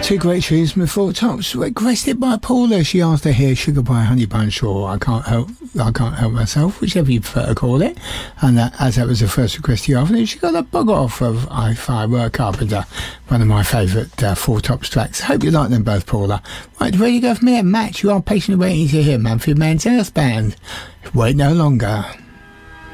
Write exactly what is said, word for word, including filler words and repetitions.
two great tunes from the Four Tops, requested by Paula. She asked to hear Sugar Pie Honey Bunch, or I Can't Help I Can't Help Myself, whichever you prefer to call it. And that, as that was the first request of the afternoon, she got a bug off of I Firework Carpenter, one of my favourite uh, Four Tops tracks. Hope you like them both, Paula. Right, ready to go from here? Matt, you are patiently waiting to hear Manfred Mann's Earth Band. Wait no longer.